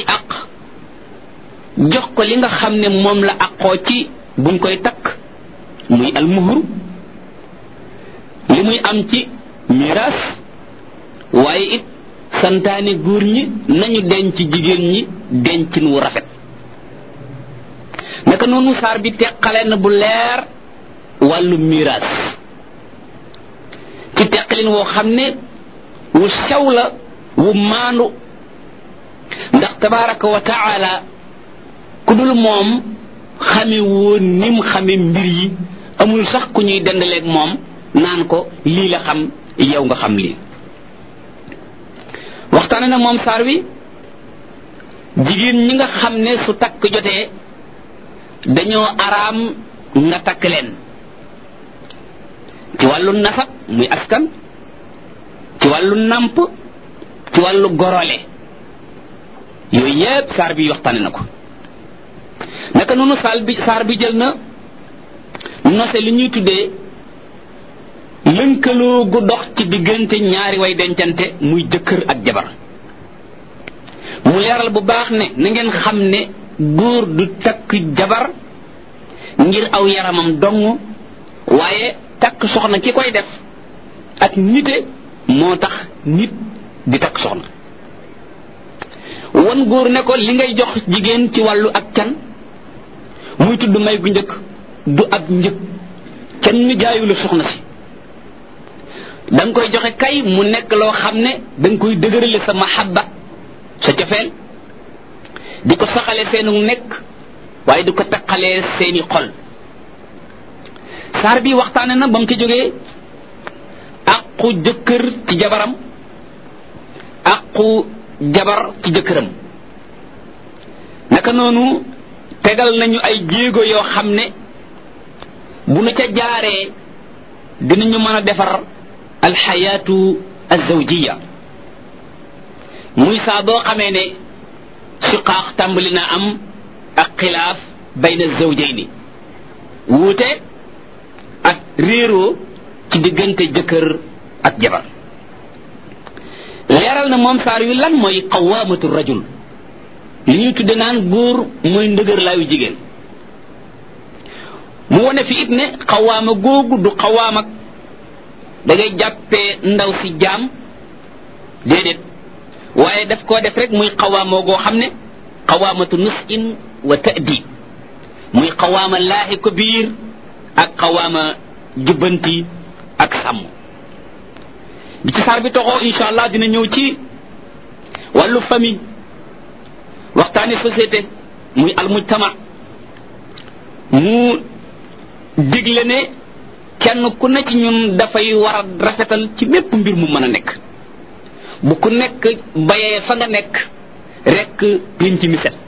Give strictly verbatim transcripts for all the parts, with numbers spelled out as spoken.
ay aq jox ko li nga xam ne moom la aqoo ci buñ koy takk muy almuhru li muy am ci miraas waaye it santaane góor ñi nañu denc jigéen ñi dencin wu rafet naka noonu saar bi teqale na bu leer wàllu miraas ci teqalin woo xam ne wu sew la wu maandu ndax tabaraka wa taala ku dul moom xame woon nim xame mbir yi amul sax ku ñuy dendaleeg moom naan ko lii la xam yow nga xam lii waxtaane na moom saar wi jigéen ñi nga xam ne su takk jotee dañoo araam nga takk leen ci wàllu nasab muy askan ci wàllu namp ci wàllu gorole yooyu yépp saar bi waxtaane na ko naka noonu saal bi saar bi jël na nose li ñuy tuddee lënkaloo gu dox ci diggante ñaari way dencante muy jëkkër ak jabar mu leeral bu baax ne na ngeen xam ne góor du takk jabar ngir aw yaramam dong waaye takk soxna ki koy def ak nite moo tax nit di takk soxna wan góor ne ko li ngay jox jigéen ci wàllu ak can muy tudd may gu njëkk du ab njëg kenn jaayu la soxna si da nga koy joxe kay mu nekk loo xam ne da nga koy dëgërale sa mahabba sa cofeel di ko saxale seenu nekk waaye di ko taqalee seeni xol saar bi waxtaane na ba mu ci jógee aqu jëkkër ci jabaram aqu jabar ci jëkkëram naka noonu tegal nañu ay jéego yoo xam ne bu nu ca jaaree dinañu mën a defar alxayaatu alzawjiya muy saa boo xamee ne siqaax tàmbali na am ak xilaaf bayna zawjayni wuute ak réeroo ci diggante jëkkër ak jabar leeral na moom saar wi lan mooy qawaamatu rajul li ñuy tudde naan góor mooy ndëgër laayu jigéen mu wone fi it ne xawaama googu du xawaam ak da ngay jàppee ndaw si jaam déedéet waaye daf koo def rek muy xawaamoo goo xam ne xawaamatu nusin wa ta'dib muy xawaama laaxi ko biir ak xawaama jubbanti ak sàmm bi ci saar bi toxoo insha allah dina ñëw ci wàllu famille waxtaani société muy almujtama mu digle ne kenn ku ne ci ñun dafay war a rafetal ci bépp mbir mu mën a nekk bu ku nekk bayee fa nga nekk rek pénc mi set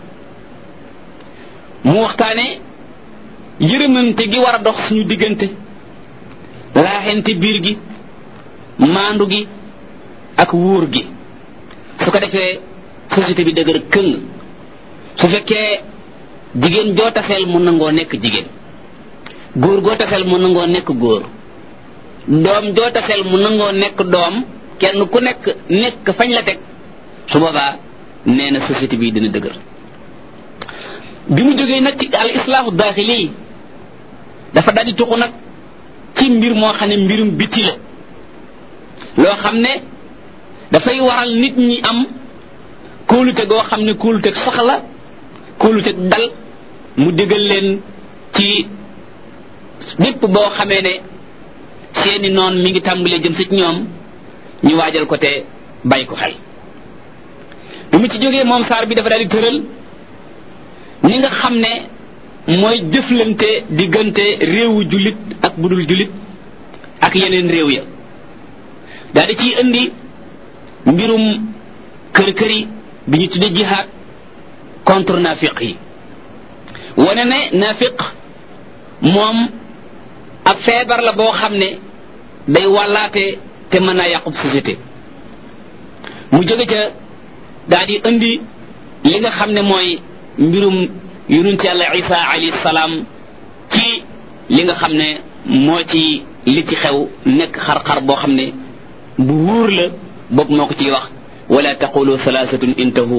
mu waxtaane yërëmante gi war a dox suñu diggante laaxente biir gi maandu gi ak wóor gi su ko defee société bi dëgër këng su fekkee jigéen joo taseel mu nangoo nekk jigéen góor goo taseel mu nangoo nekk góor doom joo taseel mu nangoo nekk doom kenn ku nekk nekk fañ la teg su boobaa nee na société bi dina dëgër bi mu jógee nag ci al islaahu daaxili dafa daal di tuxu nag ci mbir moo xam ne mbirum biti la loo xam ne dafay waral nit ñi am kóolute goo xam ne kóolute soxla kóolute dal mu digal leen ci bépp boo xamee ne seeni noon mi ngi tàmbalee jëm si ci ñoom ñu waajal ko te bàyyi ko xel bi mu ci jógee moom saar bi dafa daal di tëral ni nga xam ne mooy jëflante diggante réewu jullit ak budul jullit ak yeneen réew ya daal di ciy indi mbirum kër këri bi ñu tudde jihaad contre nafiq yi wane ne nafiq moom ab feebar la boo xam ne day wàllaate te mën naa yàqub société mu jóge ca daal di indi li nga xam ne mooy mbirum yonent yàlla isa alayhi salaam ci li nga xam ne moo ci li ci xew nekk xar-xar boo xam ne bu wóor la bopp moo ko ciy wax wala taqulu thalathatun intahu